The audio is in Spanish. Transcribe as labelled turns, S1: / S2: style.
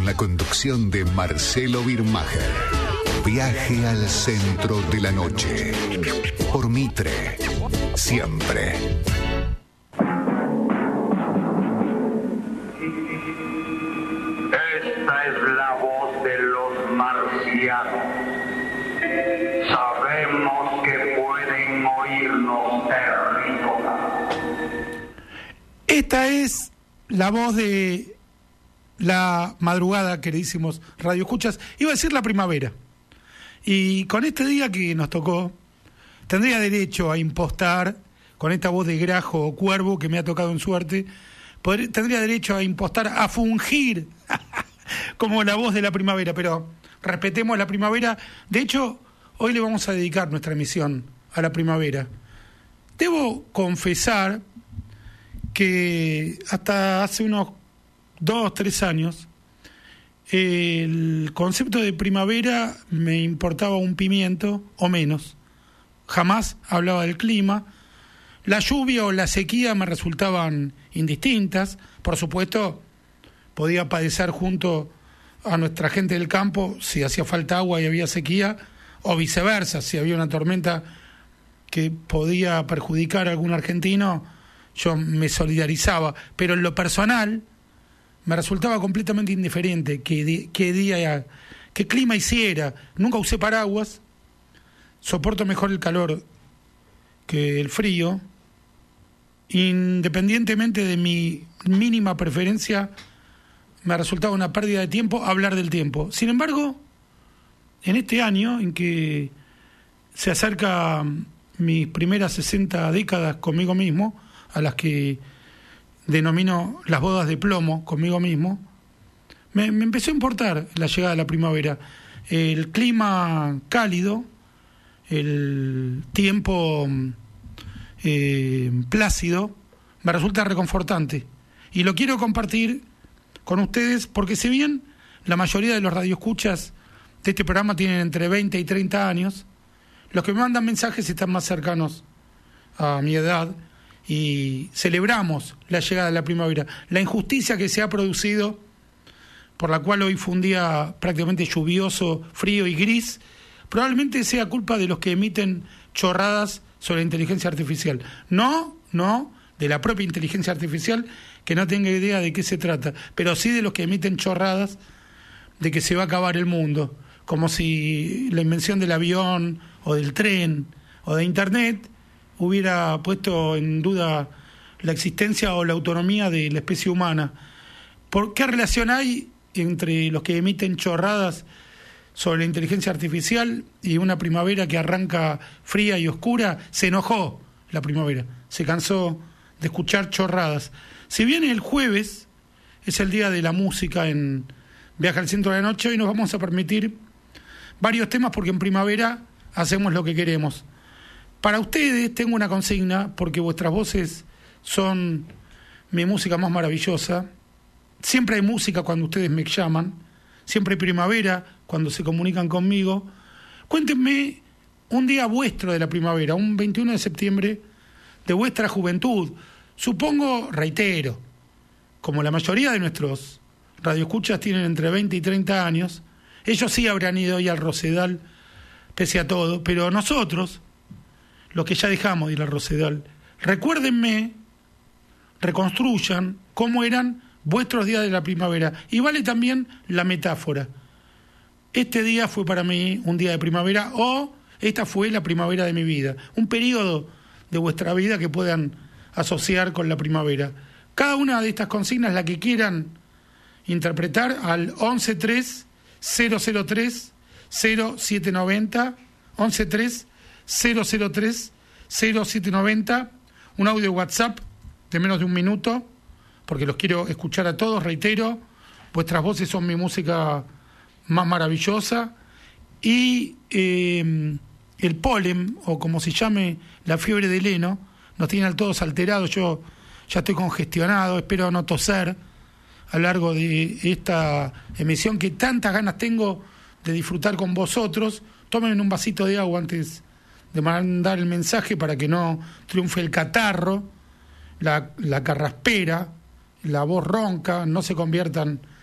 S1: la conducción de Marcelo Birmacher. Viaje al centro de la noche. Por Mitre, siempre.
S2: Esta es la voz de los marcianos. Sabemos que pueden oírnos terrícolas.
S3: Esta es la voz de la madrugada, queridísimos radioescuchas. Iba a decir la primavera. Y con este día que nos tocó, tendría derecho a impostar, con esta voz de grajo o cuervo que me ha tocado en suerte, tendría derecho a impostar, a fungir como la voz de la primavera, pero respetemos la primavera. De hecho, hoy le vamos a dedicar nuestra emisión a la primavera. Debo confesar que hasta hace unos 2-3 años el concepto de primavera me importaba un pimiento o menos. Jamás hablaba del clima. La lluvia o la sequía me resultaban indistintas. Por supuesto, podía padecer junto a nuestra gente del campo si hacía falta agua y había sequía, o viceversa, si había una tormenta que podía perjudicar a algún argentino, yo me solidarizaba. Pero en lo personal me resultaba completamente indiferente qué clima hiciera. Nunca usé paraguas, soporto mejor el calor que el frío. Independientemente de mi mínima preferencia, me resultaba una pérdida de tiempo hablar del tiempo. Sin embargo, en este año en que se acerca mis primeras 60 décadas conmigo mismo, a las que denomino las bodas de plomo conmigo mismo, me empezó a importar la llegada de la primavera. El clima cálido, el tiempo plácido, me resulta reconfortante. Y lo quiero compartir con ustedes porque si bien la mayoría de los radioescuchas de este programa tienen entre 20 y 30 años, los que me mandan mensajes están más cercanos a mi edad y celebramos la llegada de la primavera. La injusticia que se ha producido, por la cual hoy fue un día prácticamente lluvioso, frío y gris, probablemente sea culpa de los que emiten chorradas sobre la inteligencia artificial. No de la propia inteligencia artificial, que no tenga idea de qué se trata, pero sí de los que emiten chorradas de que se va a acabar el mundo, como si la invención del avión o del tren o de Internet hubiera puesto en duda la existencia o la autonomía de la especie humana. ¿Por qué relación hay entre los que emiten chorradas sobre la inteligencia artificial y una primavera que arranca fría y oscura? Se enojó la primavera, se cansó de escuchar chorradas. Si bien el jueves es el día de la música en Viaje al Centro de la Noche, hoy nos vamos a permitir varios temas porque en primavera hacemos lo que queremos. Para ustedes tengo una consigna, porque vuestras voces son mi música más maravillosa. Siempre hay música cuando ustedes me llaman, siempre hay primavera cuando se comunican conmigo. Cuéntenme un día vuestro de la primavera, un 21 de septiembre de vuestra juventud. Supongo, reitero, como la mayoría de nuestros radioescuchas tienen entre 20 y 30 años, ellos sí habrán ido hoy al Rosedal, pese a todo, pero nosotros, los que ya dejamos de ir al Rosedal, recuérdenme, reconstruyan cómo eran vuestros días de la primavera. Y vale también la metáfora. Este día fue para mí un día de primavera, o esta fue la primavera de mi vida. Un periodo de vuestra vida que puedan asociar con la primavera. Cada una de estas consignas, la que quieran interpretar, al 1130030790, 1130030790, un audio de WhatsApp de menos de un minuto, porque los quiero escuchar a todos. Reitero, vuestras voces son mi música más maravillosa. Y el polen, o como se llame, la fiebre del heno, nos tiene a todos alterados. Yo ya estoy congestionado, espero no toser a lo largo de esta emisión que tantas ganas tengo de disfrutar con vosotros. Tomen un vasito de agua antes de mandar el mensaje para que no triunfe el catarro, la carraspera, la voz ronca, no se conviertan